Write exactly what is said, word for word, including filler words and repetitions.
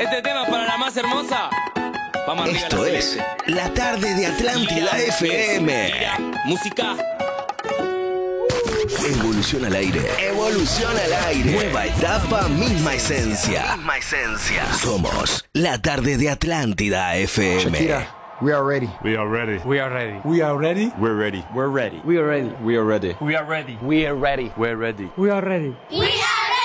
Este tema para la más hermosa. Vamos arriba. Esto es La Tarde de Atlántida F M. Música. Evolución al aire. Evolución al aire. Nueva etapa, misma esencia. Misma esencia. Somos La Tarde de Atlántida F M. Shakira, we are ready. We are ready. We are ready. We are ready. We're ready. We're ready. We are ready. We are ready. We are ready. We are ready. We're ready. We're ready. We are ready. We